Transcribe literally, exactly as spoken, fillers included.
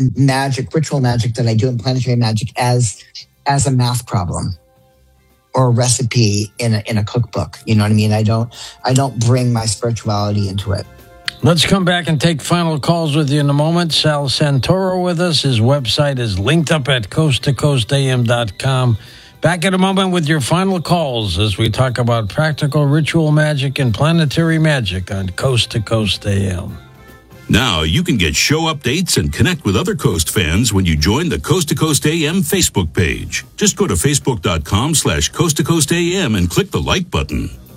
magic, ritual magic that I do in planetary magic as as a math problem or a recipe in a, in a cookbook. You know what I mean? I don't I don't bring my spirituality into it. Let's come back and take final calls with you in a moment. Sal Santoro with us. His website is linked up at coast to coast a m dot com. Back in a moment with your final calls as we talk about practical ritual magic and planetary magic on Coast to Coast A M. Now you can get show updates and connect with other Coast fans when you join the Coast to Coast A M Facebook page. Just go to facebook dot com slash coast to coast A M and click the like button.